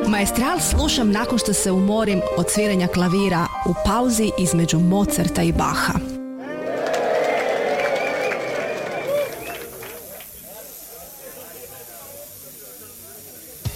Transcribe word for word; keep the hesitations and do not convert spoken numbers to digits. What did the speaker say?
Maestral slušam nakon što se umorim od sviranja klavira u pauzi između Mozarta i Bacha.